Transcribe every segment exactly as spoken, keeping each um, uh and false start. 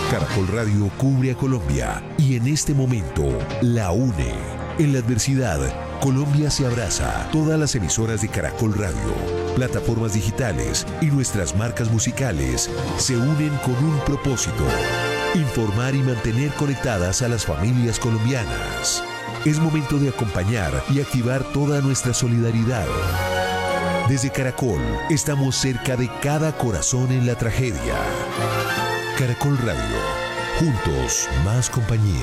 Caracol Radio cubre a Colombia y en este momento la une. En la adversidad, Colombia se abraza. Todas las emisoras de Caracol Radio, plataformas digitales y nuestras marcas musicales se unen con un propósito: informar y mantener conectadas a las familias colombianas. Es momento de acompañar y activar toda nuestra solidaridad. Desde Caracol, estamos cerca de cada corazón en la tragedia. Caracol Radio, juntos más compañía.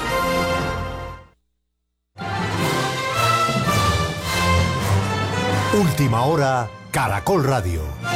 Última hora, Caracol Radio.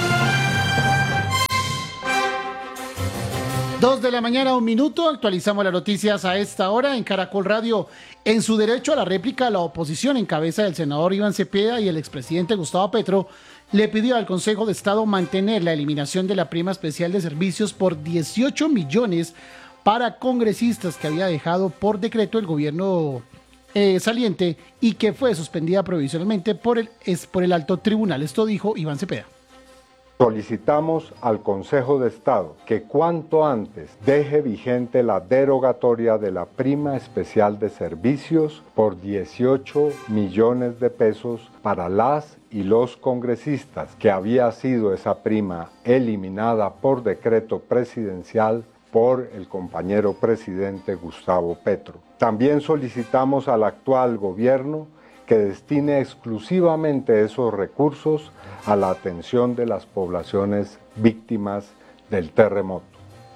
Dos de la mañana, un minuto. Actualizamos las noticias a esta hora en Caracol Radio. En su derecho a la réplica, la oposición en cabeza del senador Iván Cepeda y el expresidente Gustavo Petro le pidió al Consejo de Estado mantener la eliminación de la prima especial de servicios por dieciocho millones para congresistas que había dejado por decreto el gobierno eh, saliente y que fue suspendida provisionalmente por el, es, por el alto tribunal. Esto dijo Iván Cepeda. Solicitamos al Consejo de Estado que cuanto antes deje vigente la derogatoria de la prima especial de servicios por dieciocho millones de pesos para las y los congresistas, que había sido esa prima eliminada por decreto presidencial por el compañero presidente Gustavo Petro. También solicitamos al actual gobierno que destine exclusivamente esos recursos a la atención de las poblaciones víctimas del terremoto.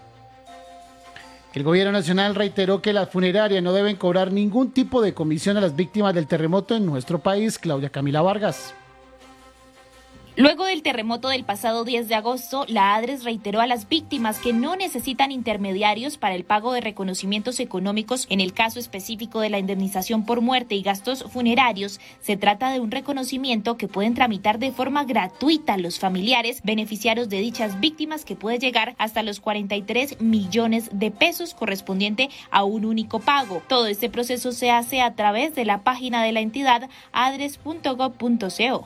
El gobierno nacional reiteró que las funerarias no deben cobrar ningún tipo de comisión a las víctimas del terremoto en nuestro país. Claudia Camila Vargas. Luego del terremoto del pasado diez de agosto, la ADRES reiteró a las víctimas que no necesitan intermediarios para el pago de reconocimientos económicos. En el caso específico de la indemnización por muerte y gastos funerarios, se trata de un reconocimiento que pueden tramitar de forma gratuita los familiares beneficiarios de dichas víctimas, que puede llegar hasta los cuarenta y tres millones de pesos correspondiente a un único pago. Todo este proceso se hace a través de la página de la entidad adres punto gob punto co.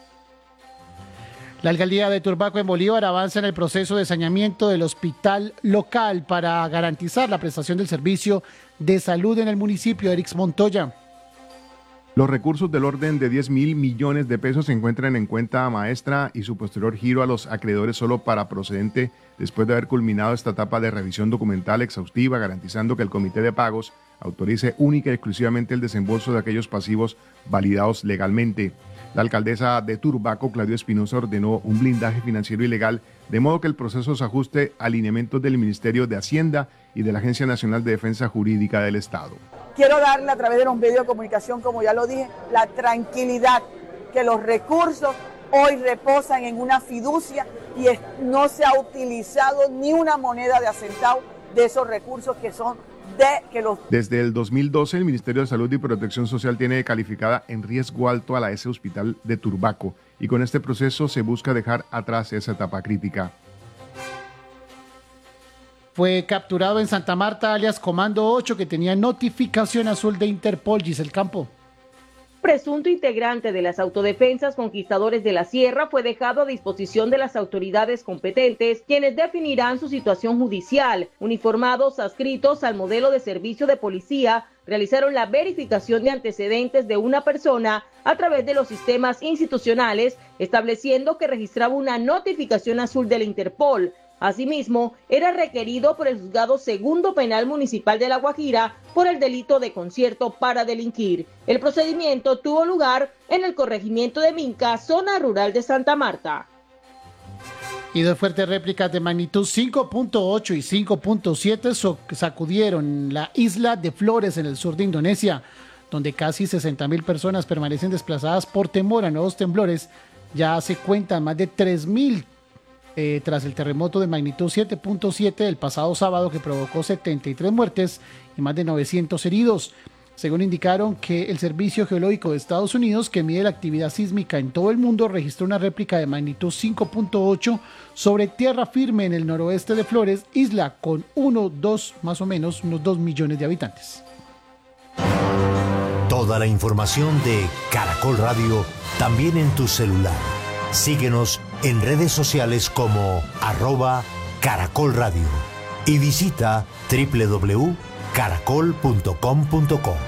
La alcaldía de Turbaco en Bolívar avanza en el proceso de saneamiento del hospital local para garantizar la prestación del servicio de salud en el municipio. Erix Montoya. Los recursos del orden de diez mil millones de pesos se encuentran en cuenta maestra y su posterior giro a los acreedores solo para procedente después de haber culminado esta etapa de revisión documental exhaustiva, garantizando que el comité de pagos autorice única y exclusivamente el desembolso de aquellos pasivos validados legalmente. La alcaldesa de Turbaco, Claudia Espinosa, ordenó un blindaje financiero y legal, de modo que el proceso se ajuste a lineamientos del Ministerio de Hacienda y de la Agencia Nacional de Defensa Jurídica del Estado. Quiero darle a través de los medios de comunicación, como ya lo dije, la tranquilidad que los recursos hoy reposan en una fiducia y es, no se ha utilizado ni una moneda de a centavo de esos recursos que son de que los... Desde el dos mil doce, el Ministerio de Salud y Protección Social tiene calificada en riesgo alto a la S Hospital de Turbaco y con este proceso se busca dejar atrás esa etapa crítica. Fue capturado en Santa Marta, alias Comando ocho, que tenía notificación azul de Interpol. Giselle Campo. Presunto integrante de las autodefensas Conquistadores de la Sierra fue dejado a disposición de las autoridades competentes, quienes definirán su situación judicial. Uniformados adscritos al modelo de servicio de policía realizaron la verificación de antecedentes de una persona a través de los sistemas institucionales, estableciendo que registraba una notificación azul de la Interpol. Asimismo, era requerido por el Juzgado Segundo Penal Municipal de La Guajira por el delito de concierto para delinquir. El procedimiento tuvo lugar en el corregimiento de Minca, zona rural de Santa Marta. Y dos fuertes réplicas de magnitud cinco punto ocho y cinco punto siete sacudieron la isla de Flores en el sur de Indonesia, donde casi sesenta mil personas permanecen desplazadas por temor a nuevos temblores. Ya se cuentan más de tres mil Eh, tras el terremoto de magnitud siete punto siete del pasado sábado, que provocó setenta y tres muertes y más de novecientos heridos. Según indicaron que el Servicio Geológico de Estados Unidos, que mide la actividad sísmica en todo el mundo, registró una réplica de magnitud cinco punto ocho sobre tierra firme en el noroeste de Flores, isla con uno, dos, más o menos, unos dos millones de habitantes. Toda la información de Caracol Radio también en tu celular. Síguenos en redes sociales como arroba Caracol Radio. y visita doble u doble u doble u punto caracol punto com punto co.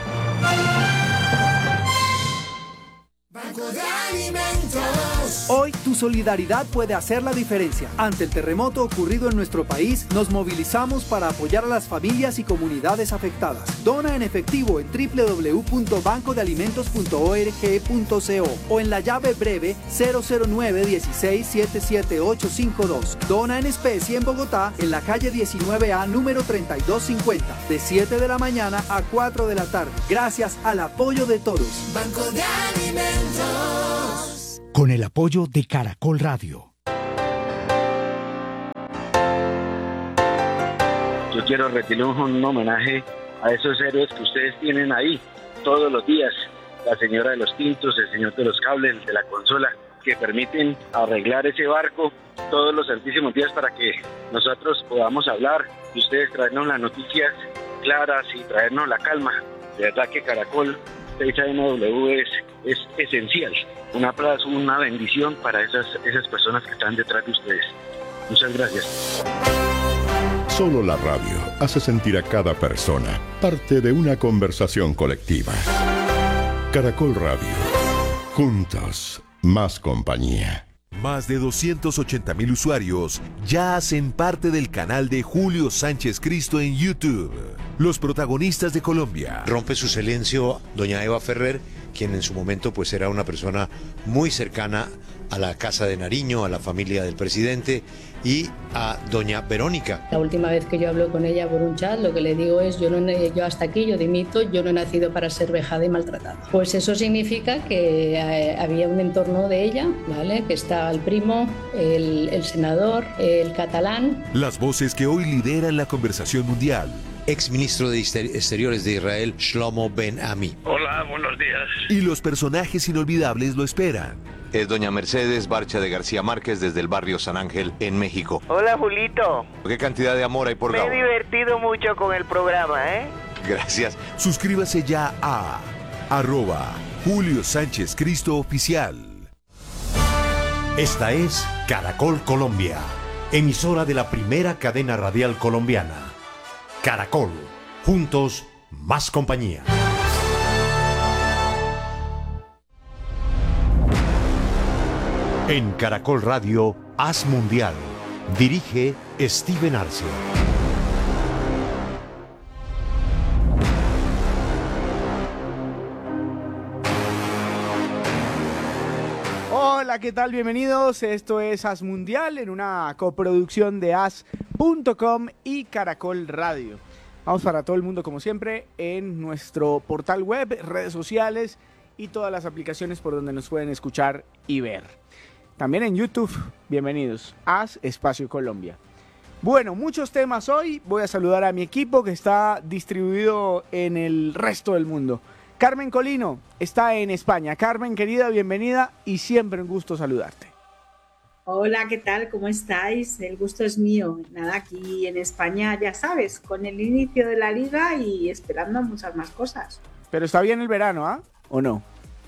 Banco de Alimentos. Hoy tu solidaridad puede hacer la diferencia. Ante el terremoto ocurrido en nuestro país, nos movilizamos para apoyar a las familias y comunidades afectadas. Dona en efectivo en doble u doble u doble u punto banco de alimentos punto org punto co o en la llave breve cero cero nueve dieciséis setenta y siete ochocientos cincuenta y dos. Dona en especie en Bogotá, en la calle diecinueve A, número treinta y dos cincuenta, de siete de la mañana a cuatro de la tarde. Gracias al apoyo de todos. Banco de Alimentos. Con el apoyo de Caracol Radio. Yo quiero rendirle un homenaje a esos héroes que ustedes tienen ahí todos los días. La señora de los tintos, el señor de los cables, el de la consola, que permiten arreglar ese barco todos los santísimos días para que nosotros podamos hablar y ustedes traernos las noticias claras y traernos la calma. De verdad que Caracol seis A M W es, es esencial. Un aplauso, una bendición para esas, esas personas que están detrás de ustedes. Muchas gracias. Solo la radio hace sentir a cada persona parte de una conversación colectiva. Caracol Radio. Juntos, más compañía. Más de doscientos ochenta mil usuarios ya hacen parte del canal de Julio Sánchez Cristo en YouTube. Los protagonistas de Colombia. Rompe su silencio doña Eva Ferrer, quien en su momento pues era una persona muy cercana a la Casa de Nariño, a la familia del presidente, y a doña Verónica. La última vez que yo hablo con ella por un chat, lo que le digo es, yo, no, yo hasta aquí, yo dimito, yo no he nacido para ser vejada y maltratada. Pues eso significa que eh, había un entorno de ella, ¿vale? Que está el primo, el, el senador, el catalán. Las voces que hoy lideran la conversación mundial. Exministro de Exteriores de Israel, Shlomo Ben-Ami. Hola, buenos días. Y los personajes inolvidables lo esperan. Es doña Mercedes Barcha de García Márquez desde el barrio San Ángel en México. Hola, Julito. ¿Qué cantidad de amor hay por Me Gabo? he divertido mucho con el programa, ¿eh? Gracias. Suscríbase ya a arroba Julio Sánchez Cristo Oficial. Esta es Caracol Colombia, emisora de la primera cadena radial colombiana. Caracol, juntos, más compañía. En Caracol Radio, Haz Mundial. Dirige Steven Arce. Hola, ¿qué tal? Bienvenidos. Esto es Haz Mundial en una coproducción de haz punto com y Caracol Radio. Vamos para todo el mundo, como siempre, en nuestro portal web, redes sociales y todas las aplicaciones por donde nos pueden escuchar y ver. También en YouTube, bienvenidos, Haz Espacio Colombia. Bueno, muchos temas hoy. Voy a saludar a mi equipo que está distribuido en el resto del mundo. Carmen Colino está en España. Carmen, querida, bienvenida y siempre un gusto saludarte. Hola, ¿qué tal? ¿Cómo estáis? El gusto es mío. Nada, aquí en España, ya sabes, con el inicio de la liga y esperando muchas más cosas. Pero está bien el verano, ¿ah? ¿eh? ¿O no?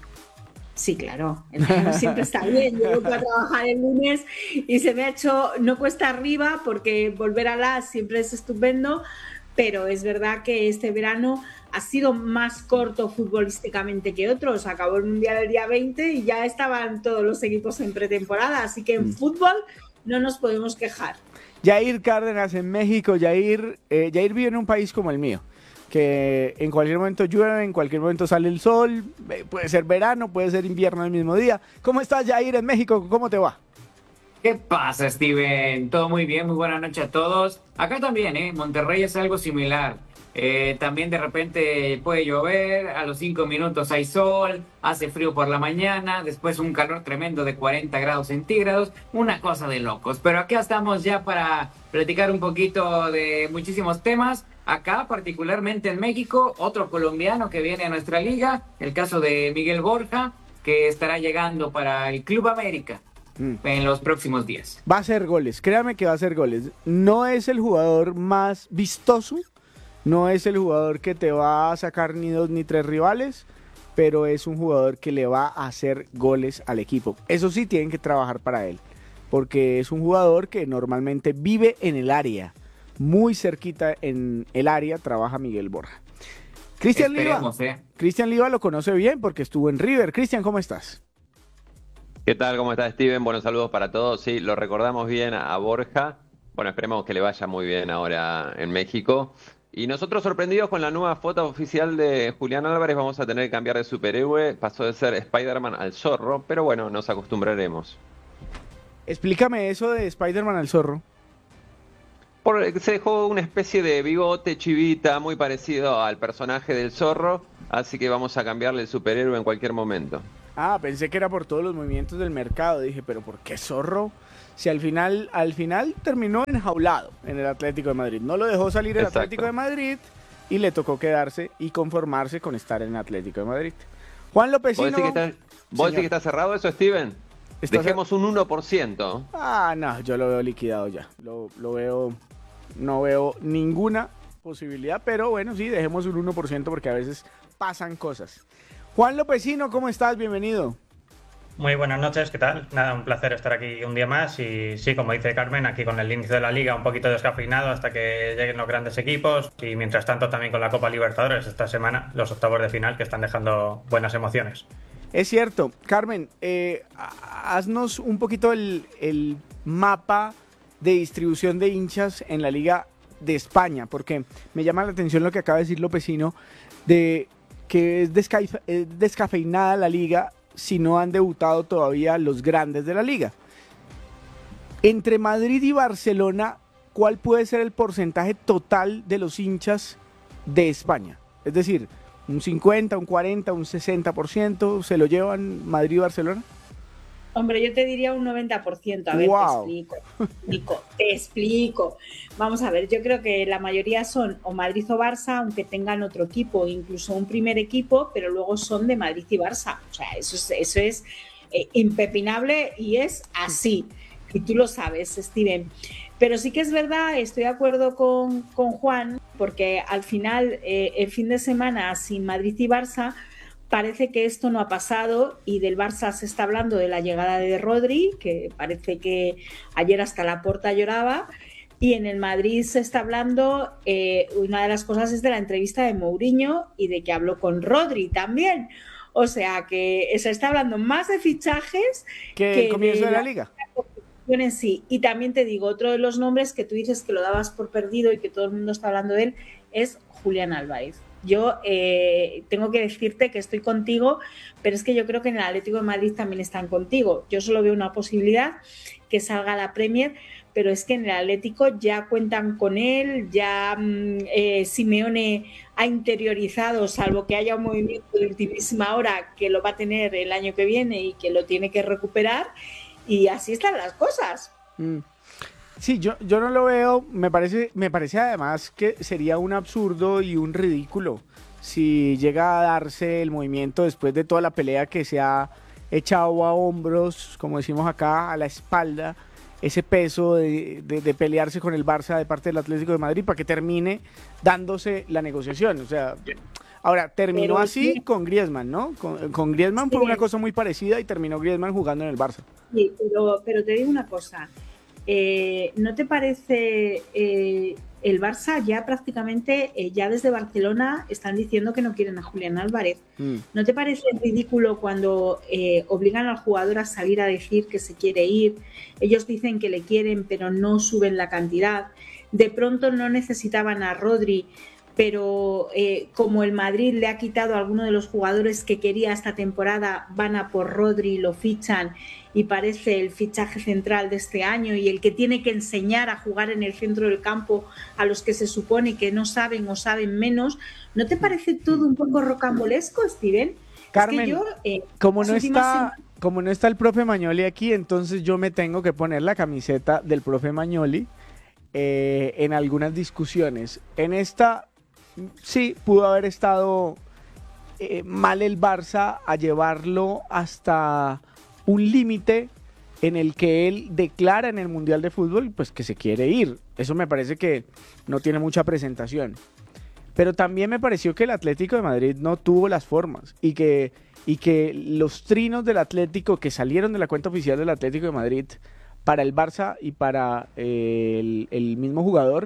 Sí, claro, el verano siempre está bien. Yo voy a trabajar el lunes y se me ha hecho, no cuesta arriba porque volver a las siempre es estupendo, pero es verdad que este verano ha sido más corto futbolísticamente que otros. Acabó el Mundial el día veinte y ya estaban todos los equipos en pretemporada, así que en mm. fútbol no nos podemos quejar. Yair Cárdenas en México. Yair, eh, Yair vive en un país como el mío, que en cualquier momento llueve, en cualquier momento sale el sol, puede ser verano, puede ser invierno el mismo día. ¿Cómo estás, Yair, en México? ¿Cómo te va? ¿Qué pasa, Steven? Todo muy bien, muy buena noche a todos. Acá también, ¿eh? Monterrey es algo similar. Eh, también de repente puede llover, a los cinco minutos hay sol, hace frío por la mañana, después un calor tremendo de cuarenta grados centígrados, una cosa de locos. Pero acá estamos ya para platicar un poquito de muchísimos temas. Acá, particularmente en México, otro colombiano que viene a nuestra liga, el caso de Miguel Borja, que estará llegando para el Club América mm. en los próximos días. Va a hacer goles, créame que va a hacer goles. No es el jugador más vistoso, no es el jugador que te va a sacar ni dos ni tres rivales, pero es un jugador que le va a hacer goles al equipo. Eso sí, tienen que trabajar para él, porque es un jugador que normalmente vive en el área. muy cerquita en el área trabaja Miguel Borja. Cristian Liva, eh. Cristian Liva lo conoce bien porque estuvo en River. Cristian, ¿cómo estás? ¿Qué tal? ¿Cómo está Steven? Buenos saludos para todos. Sí, lo recordamos bien a Borja. Bueno, esperemos que le vaya muy bien ahora en México. Y nosotros sorprendidos con la nueva foto oficial de Julián Álvarez, vamos a tener que cambiar de superhéroe. Pasó de ser Spider-Man al Zorro, pero bueno, nos acostumbraremos. Explícame eso de Spider-Man al Zorro. Por, se dejó una especie de bigote chivita muy parecido al personaje del Zorro, así que vamos a cambiarle el superhéroe en cualquier momento. Ah, pensé que era por todos los movimientos del mercado. Dije, pero ¿por qué Zorro? Si al final, al final terminó enjaulado en el Atlético de Madrid. No lo dejó salir el Exacto. Atlético de Madrid y le tocó quedarse y conformarse con estar en el Atlético de Madrid. Juan Lopezino. ¿Vos decís que está, ¿vos decís que está cerrado eso, Steven? ¿Está Dejemos un uno por ciento. Ah, no, yo lo veo liquidado ya. Lo, lo veo, no veo ninguna posibilidad, pero bueno, sí, dejemos un uno por ciento porque a veces pasan cosas. Juan Lopezino, ¿cómo estás? Bienvenido. Muy buenas noches, ¿qué tal? Nada, un placer estar aquí un día más y sí, como dice Carmen, aquí con el inicio de la Liga un poquito descafeinado hasta que lleguen los grandes equipos y mientras tanto también con la Copa Libertadores esta semana, los octavos de final que están dejando buenas emociones. Es cierto. Carmen, eh, haznos un poquito el, el mapa de distribución de hinchas en la Liga de España, porque me llama la atención lo que acaba de decir Lopezino, de que es, desca- es descafeinada la Liga si no han debutado todavía los grandes de la Liga. Entre Madrid y Barcelona, ¿cuál puede ser el porcentaje total de los hinchas de España? Es decir, un cincuenta, un cuarenta, un sesenta por ciento, ¿se lo llevan Madrid y Barcelona? Hombre, yo te diría un noventa por ciento. A ver, wow. te explico, te explico, te explico. Vamos a ver, yo creo que la mayoría son o Madrid o Barça, aunque tengan otro equipo, incluso un primer equipo, pero luego son de Madrid y Barça. O sea, eso es, eso es eh, impepinable y es así. Y tú lo sabes, Steven. Pero sí que es verdad, estoy de acuerdo con, con Juan, porque al final, eh, el fin de semana sin Madrid y Barça, parece que esto no ha pasado y del Barça se está hablando de la llegada de Rodri, que parece que ayer hasta Laporta lloraba, y en el Madrid se está hablando, eh, una de las cosas es de la entrevista de Mourinho y de que habló con Rodri también. O sea que se está hablando más de fichajes que, que el comienzo de, de la, la Liga. En sí. Y también te digo, otro de los nombres que tú dices que lo dabas por perdido y que todo el mundo está hablando de él es Julián Álvarez. Yo eh, tengo que decirte que estoy contigo, pero es que yo creo que en el Atlético de Madrid también están contigo. Yo solo veo una posibilidad, que salga la Premier, pero es que en el Atlético ya cuentan con él, ya eh, Simeone ha interiorizado, salvo que haya un movimiento de ultimísima hora, que lo va a tener el año que viene y que lo tiene que recuperar, y así están las cosas. Mm. Sí, yo, yo no lo veo, me parece, me parece además que sería un absurdo y un ridículo si llega a darse el movimiento después de toda la pelea que se ha echado a hombros, como decimos acá, a la espalda, ese peso de, de, de pelearse con el Barça de parte del Atlético de Madrid para que termine dándose la negociación. O sea, ahora, terminó Pero, así sí. con Griezmann, ¿no? Con, con Griezmann sí. fue una cosa muy parecida y terminó Griezmann jugando en el Barça. Sí, pero, pero te digo una cosa. Eh, ¿No te parece eh, el Barça ya prácticamente, eh, ya desde Barcelona están diciendo que no quieren a Julián Álvarez? Mm. ¿No te parece ridículo cuando eh, obligan al jugador a salir a decir que se quiere ir? Ellos dicen que le quieren pero no suben la cantidad. De pronto no necesitaban a Rodri, pero eh, como el Madrid le ha quitado a alguno de los jugadores que quería esta temporada, van a por Rodri, lo fichan y parece el fichaje central de este año y el que tiene que enseñar a jugar en el centro del campo a los que se supone que no saben o saben menos. ¿No te parece todo un poco rocambolesco, Steven? Carmen, es que yo, eh, como, no está, como no está el profe Magnoli aquí, entonces yo me tengo que poner la camiseta del profe Magnoli eh, en algunas discusiones. En esta, sí, pudo haber estado eh, mal el Barça a llevarlo hasta un límite en el que él declara en el Mundial de Fútbol pues que se quiere ir. Eso me parece que no tiene mucha presentación. Pero también me pareció que el Atlético de Madrid no tuvo las formas y que, y que los trinos del Atlético que salieron de la cuenta oficial del Atlético de Madrid para el Barça y para eh, el, el mismo jugador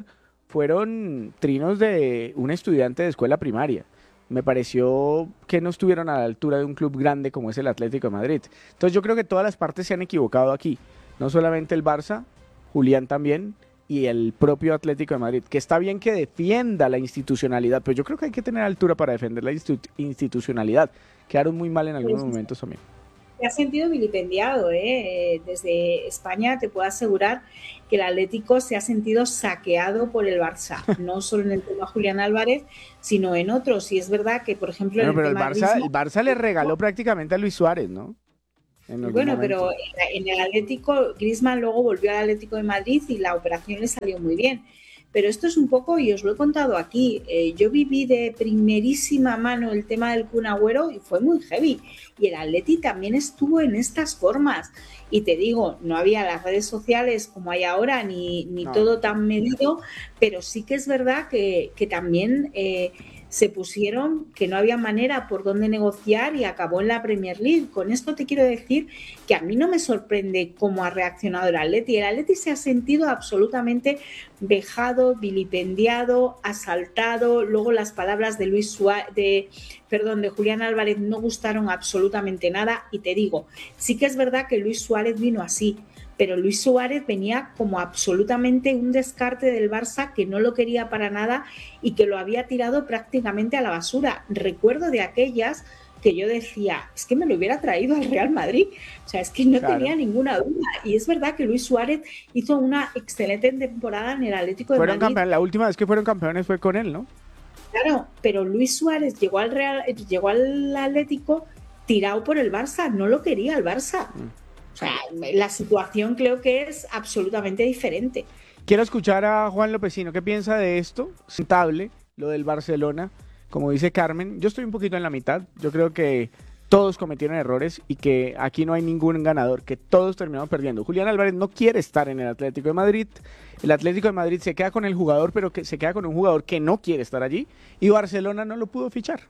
fueron trinos de un estudiante de escuela primaria. Me pareció que no estuvieron a la altura de un club grande como es el Atlético de Madrid. Entonces yo creo que todas las partes se han equivocado aquí. No solamente el Barça, Julián también, y el propio Atlético de Madrid, que está bien que defienda la institucionalidad, pero yo creo que hay que tener altura para defender la institu- institucionalidad. Quedaron muy mal en algunos momentos también. Se ha sentido vilipendiado, ¿eh? Desde España te puedo asegurar que el Atlético se ha sentido saqueado por el Barça, no solo en el tema Julián Álvarez, sino en otros. Y es verdad que, por ejemplo, Bueno, en pero el el tema Barça, Griezmann- el Barça le regaló prácticamente a Luis Suárez, ¿no? En algún Bueno, momento. pero en el Atlético, Griezmann luego volvió al Atlético de Madrid y la operación le salió muy bien. Pero esto es un poco, y os lo he contado aquí, eh, yo viví de primerísima mano el tema del Kun Agüero y fue muy heavy. Y el Atleti también estuvo en estas formas. Y te digo, no había las redes sociales como hay ahora, ni, ni No. todo tan medido, pero sí que es verdad que, que también eh, se pusieron que no había manera por dónde negociar y acabó en la Premier League. Con esto te quiero decir que a mí no me sorprende cómo ha reaccionado el Atleti. El Atleti se ha sentido absolutamente vejado, vilipendiado, asaltado. Luego las palabras de Luis Suárez, de, perdón, de Julián Álvarez no gustaron absolutamente nada. Y te digo, sí que es verdad que Luis Suárez vino así, pero Luis Suárez venía como absolutamente un descarte del Barça que no lo quería para nada y que lo había tirado prácticamente a la basura. Recuerdo de aquellas que yo decía, es que me lo hubiera traído al Real Madrid, o sea, es que no Claro. tenía ninguna duda. Y es verdad que Luis Suárez hizo una excelente temporada en el Atlético de Fueron Madrid. campeones, la última vez que fueron campeones fue con él, ¿no? Claro, pero Luis Suárez llegó al Real, llegó al Atlético tirado por el Barça, no lo quería el Barça. O sea, la situación creo que es absolutamente diferente. Quiero escuchar a Juan Lopecino. ¿Qué piensa de esto? Sentable, lo del Barcelona. Como dice Carmen, yo estoy un poquito en la mitad. Yo creo que todos cometieron errores y que aquí no hay ningún ganador, que todos terminaron perdiendo. Julián Álvarez no quiere estar en el Atlético de Madrid. El Atlético de Madrid se queda con el jugador, pero que se queda con un jugador que no quiere estar allí. Y Barcelona no lo pudo fichar.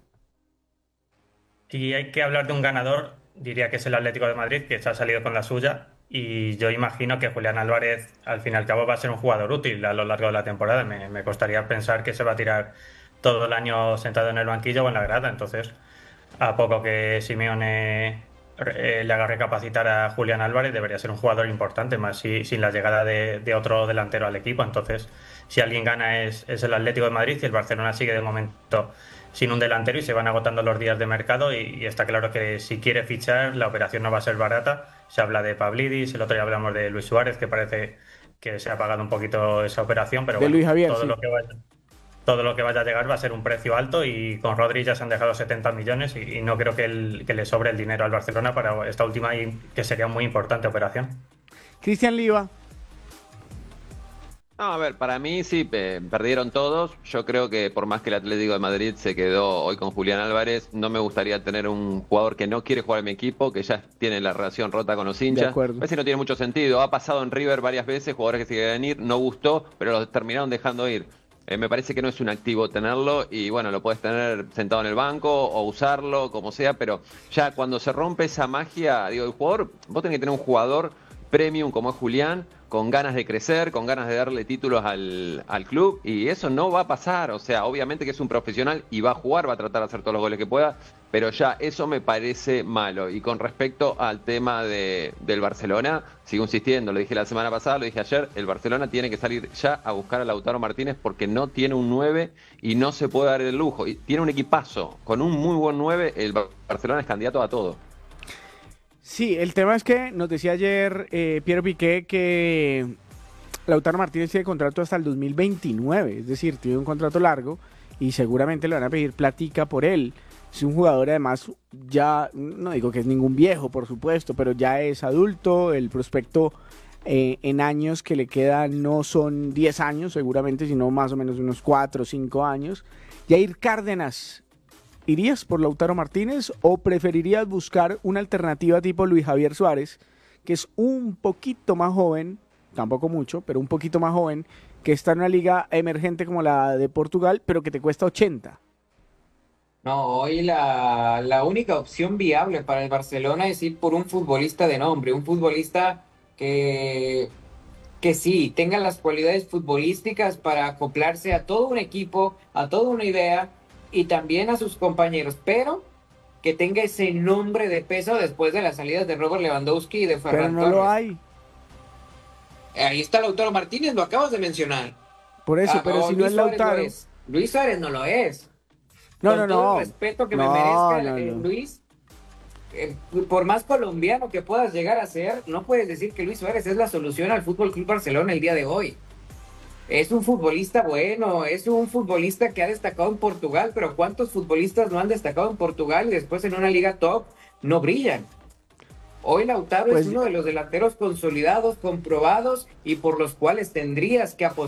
Si hay que hablar de un ganador, diría que es el Atlético de Madrid, que se ha salido con la suya. Y yo imagino que Julián Álvarez, al fin y al cabo, va a ser un jugador útil a lo largo de la temporada. Me, me costaría pensar que se va a tirar todo el año sentado en el banquillo o en la grada. Entonces, a poco que Simeone eh, le haga recapacitar a Julián Álvarez, debería ser un jugador importante, más si, sin la llegada de, de otro delantero al equipo. Entonces, si alguien gana es, es el Atlético de Madrid, y el Barcelona sigue de momento sin un delantero y se van agotando los días de mercado, y, y está claro que si quiere fichar, la operación no va a ser barata. Se habla de Pavlidis, el otro día hablamos de Luis Suárez, que parece que se ha pagado un poquito esa operación, pero De bueno, Luis Javier, todo sí. lo que vaya, todo lo que vaya a llegar va a ser un precio alto, y con Rodri ya se han dejado setenta millones y, y no creo que, el, que le sobre el dinero al Barcelona para esta última, y que sería muy importante operación. Cristian Liva. No, a ver, para mí sí, pe- perdieron todos. Yo creo que por más que el Atlético de Madrid se quedó hoy con Julián Álvarez, no me gustaría tener un jugador que no quiere jugar en mi equipo, que ya tiene la relación rota con los hinchas. acuerdo. A veces no tiene mucho sentido. Ha pasado en River varias veces, jugadores que se querían ir, no gustó, pero los terminaron dejando ir. Eh, me parece que no es un activo tenerlo, y bueno, lo puedes tener sentado en el banco o usarlo, como sea, pero ya cuando se rompe esa magia, digo, el jugador, vos tenés que tener un jugador premium como es Julián, con ganas de crecer, con ganas de darle títulos al, al club, y eso no va a pasar. O sea, obviamente que es un profesional y va a jugar, va a tratar de hacer todos los goles que pueda, pero ya eso me parece malo. Y con respecto al tema de, del Barcelona, sigo insistiendo, lo dije la semana pasada, lo dije ayer, el Barcelona tiene que salir ya a buscar a Lautaro Martínez, porque no tiene un nueve y no se puede dar el lujo. Y tiene un equipazo, con un muy buen nueve, el Barcelona es candidato a todo. Sí, el tema es que nos decía ayer eh, Piero Piqué que Lautaro Martínez tiene contrato hasta el dos mil veintinueve, es decir, tiene un contrato largo y seguramente le van a pedir platica por él. Es un jugador además, ya no digo que es ningún viejo, por supuesto, pero ya es adulto, el prospecto eh, en años que le quedan no son diez años seguramente, sino más o menos unos cuatro o cinco años. Jair Cárdenas, ¿irías por Lautaro Martínez o preferirías buscar una alternativa tipo Luis Javier Suárez, que es un poquito más joven, tampoco mucho, pero un poquito más joven, que está en una liga emergente como la de Portugal, pero que te cuesta ochenta? No, hoy la, la única opción viable para el Barcelona es ir por un futbolista de nombre, un futbolista que que sí, tenga las cualidades futbolísticas para acoplarse a todo un equipo, a toda una idea y también a sus compañeros, pero que tenga ese nombre de peso después de las salidas de Robert Lewandowski y de Ferran Pero no Torres. lo hay. Ahí está Lautaro Martínez, lo acabas de mencionar. Por eso, Ah, pero oh, si no Luis es Suárez Lautaro. lo es. Luis Suárez no lo es. No, Con no, todo no. el respeto que No, me merezca no, eh, no. Luis, eh, por más colombiano que puedas llegar a ser, no puedes decir que Luis Suárez es la solución al Fútbol Club Barcelona el día de hoy. Es un futbolista bueno, es un futbolista que ha destacado en Portugal, pero ¿cuántos futbolistas no han destacado en Portugal y después en una liga top no brillan? Hoy Lautaro Pues- es uno de los delanteros consolidados, comprobados y por los cuales tendrías que apostar